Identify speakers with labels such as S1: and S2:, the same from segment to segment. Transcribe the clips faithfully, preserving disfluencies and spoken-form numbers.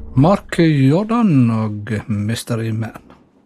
S1: Mark Jordan og Mystery Man.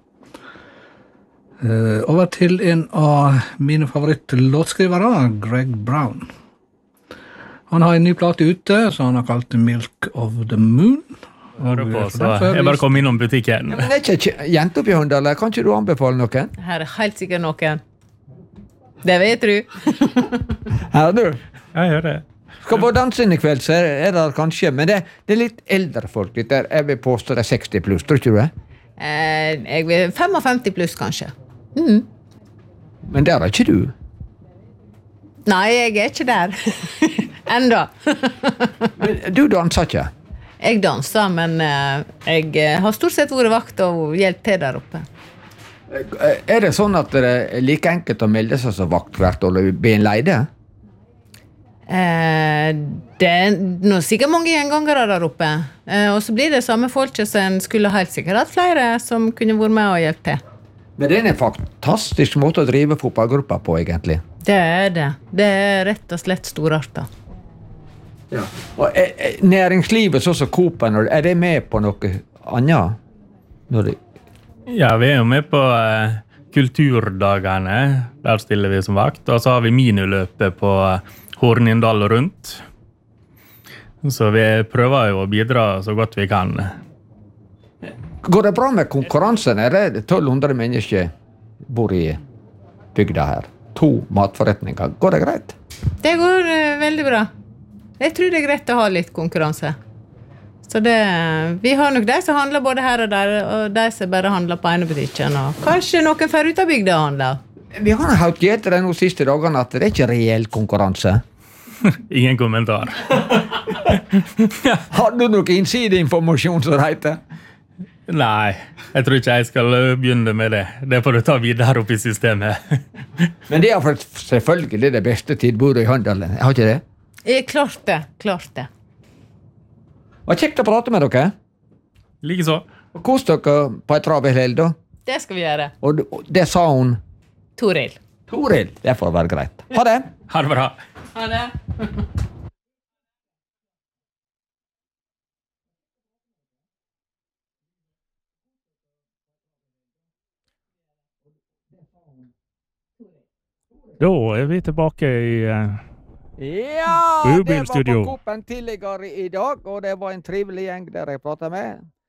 S1: Uh, over til en av mine favorittlåtskrivere, Greg Brown. Han har en ny plate ute, så han har kalt det Milk of the Moon.
S2: Hører på, så jeg bare kom innom butikken.
S3: Ja, men det er ikke jente opp i Håndal, kan ikke du anbefale noen?
S4: Her er helt sikkert noen. Det vet du.
S3: Her du?
S2: Jeg gjør det.
S3: Skal på dansen i kveld, så er det kanskje, men det, det er litt eldre folk. Det er, jeg vil påstå det er seksti pluss, tror ikke du det?
S4: Eh, jeg vil femogfemti pluss, kanskje. Mm.
S3: Men der er ikke du.
S4: Nei, jeg er ikke der. Enda.
S3: Men du danser ikke?
S4: Jeg danser, men eh, jeg har stort sett vært vakt og hjelpt til der oppe.
S3: Er det sånn at det er like enkelt å melde seg som vakt hvert år og be en leide?
S4: Eh, det er nå sikkert mange gjengangere der oppe. Eh, og så blir det samme folket som en skulle helt sikkert hatt flere som kunne vært med og hjelpe til.
S3: Men det er en fantastisk måte å drive fotballgrupper på, egentlig. Det
S4: er det. Det er rett og slett storartet.
S3: Ja. Og er, er næringslivet, sånn som Coop-en, er det med på noe annet? Når det...
S2: Ja, vi er jo med på eh, kulturdagene. Der stiller vi som vakt. Og så har vi miniløpet på eh, Hornindal rundt. Så vi prøver jo å bidra så godt vi kan.
S3: Går det bra med konkurransen? Er det tolv hundre mennesker bor i bygda her? To matforretninger. Går det greit?
S4: Det går uh, veldig bra. Jeg tror det er greit å ha litt konkurranse. Så det, vi har nok de som handler både her og der, og de som bare handler på ene butikken. Og kanskje noen fer ut av bygda og handler.
S3: Vi har hørt etter det nå siste dagene at det er ikke reell konkurranse.
S2: Ingen kommentar.
S3: Har du noe innsideinformasjon som det heter?
S2: Nei, jeg tror ikke jeg skal begynne med det. Det får du ta videre opp i systemet.
S3: Men det er selvfølgelig det beste tilbudet i Håndalen, har ikke det?
S4: Jeg klart det, klart det.
S3: Det var kjekt å prate med dere.
S2: Like så.
S3: Og kos dere på et travel helg, da.
S4: Det skal vi gjøre.
S3: Og det sa hun?
S4: Toril.
S3: Toril, det får være greit. Ha det.
S2: Ha det bra.
S4: Ha det.
S2: Da er vi tilbake i uh,
S3: Ja, det var
S2: Ubil-studio.
S3: på Coop-en tidligere i dag, og det var en trivelig gjeng der jeg pratet med.